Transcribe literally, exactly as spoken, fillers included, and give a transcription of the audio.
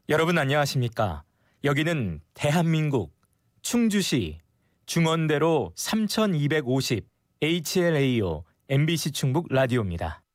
여러분 안녕하십니까? 여기는 대한민국 충주시 중원대로 삼천이백오십 에이치엘에이오 엠비씨 충북 라디오입니다.